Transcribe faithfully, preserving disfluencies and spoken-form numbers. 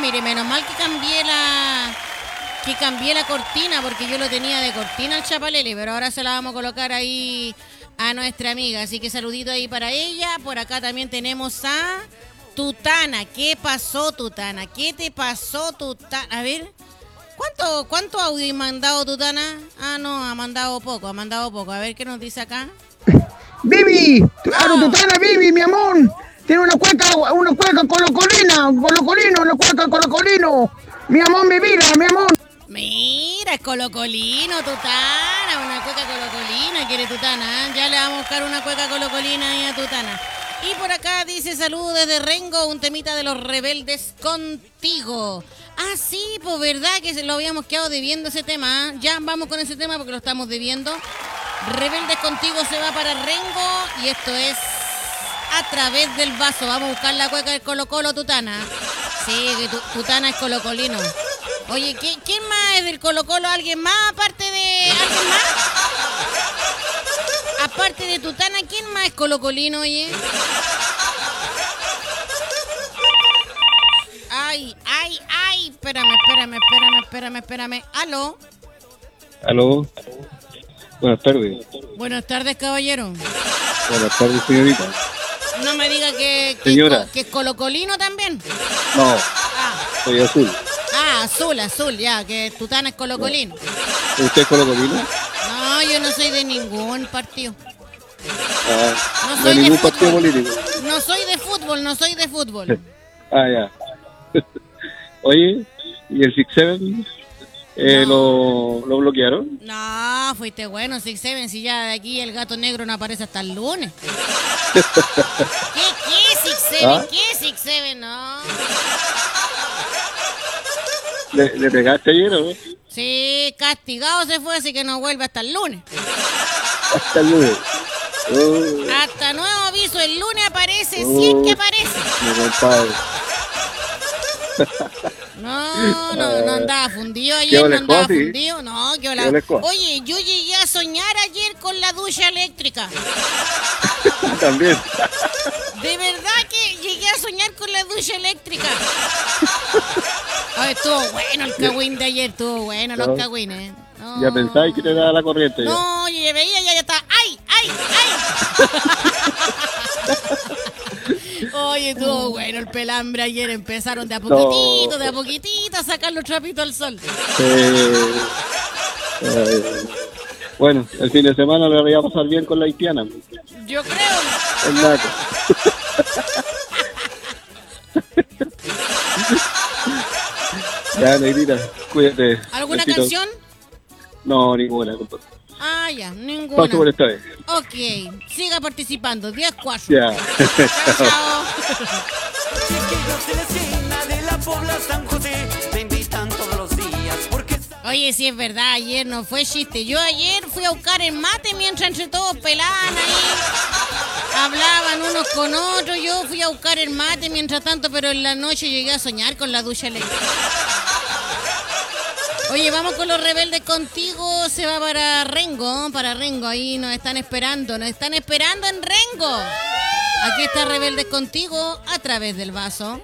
mire, menos mal que cambié la que cambié la cortina, porque yo lo tenía de cortina al Chapalele, pero ahora se la vamos a colocar ahí a nuestra amiga. Así que saludito ahí para ella. Por acá también tenemos a Tutana. ¿Qué pasó, Tutana? ¿Qué te pasó, Tutana? A ver, ¿cuánto, cuánto audio ha mandado Tutana? Ah, no, ha mandado poco, ha mandado poco. A ver qué nos dice acá. Bibi, claro, Oh. Tutana, Bibi, mi amor. Tiene una cueca, una cueca colocolina, colocolino, una cueca colocolino. Mi amor, mi vida, mi amor. Mira, es colocolino, Tutana, una cueca colocolina, quiere Tutana, ¿eh? Ya le vamos a buscar una cueca colocolina ahí a Tutana. Y por acá dice saludos desde Rengo, un temita de los rebeldes contigo. Ah, sí, pues verdad que se lo habíamos quedado debiendo ese tema, ¿eh? Ya vamos con ese tema porque lo estamos debiendo. Rebeldes contigo se va para Rengo y esto es A Través del Vaso. Vamos a buscar la cueca del Colo Colo, Tutana. Sí, que tu, Tutana es colocolino. Oye, ¿quién, ¿quién más es del Colo Colo? ¿Alguien más aparte de... ¿Alguien más? Aparte de Tutana, ¿quién más es colocolino, oye? Ay, ay, ay. Espérame, espérame, espérame, espérame, espérame. ¿Aló? Aló. Buenas tardes. Buenas tardes, caballero. Buenas tardes, señorita. No me diga que, que, Señora. que es colocolino también. No, Ah, soy azul. ah, azul, azul, ya, que Tutana es colocolino. ¿Usted es colocolino? No, yo no soy de ningún partido. Ah, No no soy hay de ningún partido fútbol. político. No soy de fútbol, no soy de fútbol. Ah, ya. Oye, ¿y el Six Seven eh, No. lo, lo bloquearon? No, fuiste bueno, Six Seven, si ya de aquí el gato negro no aparece hasta el lunes. ¿Qué, qué Six Seven? ¿Ah? ¿Qué Six Seven? No. ¿Le, le pegaste ayer o no? Sí, castigado se fue, así que no vuelve hasta el lunes. Hasta el lunes. Oh, Hasta nuevo aviso, el lunes aparece, si Oh. es que aparece. mi compadre. No, no, no andaba fundido ¿Qué ayer, no ole, andaba Cosi? fundido. No, que hola. ¿Qué ole, Cosi? Oye, yo llegué a soñar ayer con la ducha eléctrica. También. De verdad que llegué a soñar con la ducha eléctrica. Ay, estuvo bueno el cagüín de ayer, estuvo bueno los No. cagüines. No. Ya pensáis que te daba la corriente. Ya. No, yo ya veía, ya, ya está. ¡Ay, ay, ay! Oye, estuvo bueno el pelambre ayer. Empezaron de a poquitito, No. de a poquitito a sacar los trapitos al sol. Eh, eh, bueno, el fin de semana le voy a pasar bien con la haitiana. Yo creo. El naco. Ya, negrita, cuídate. ¿Alguna Besitos. canción? No, ninguna, compadre. Ah, ya, ninguna. Paso por esta vez. Ok, siga participando. diez cuatro. Ya. Chao, chao. Chiquillos de la esquina de la Pobla San José me invitan todos los días porque Oye, sí es verdad, ayer no fue chiste. Yo ayer fui a buscar el mate mientras entre todos pelaban ahí. Hablaban unos con otros. Yo fui a buscar el mate mientras tanto, pero en la noche llegué a soñar con la ducha eléctrica. Oye, vamos con los rebeldes contigo. Se va para Rengo, para Rengo. Ahí nos están esperando, nos están esperando en Rengo. Aquí está Rebeldes contigo a través del vaso.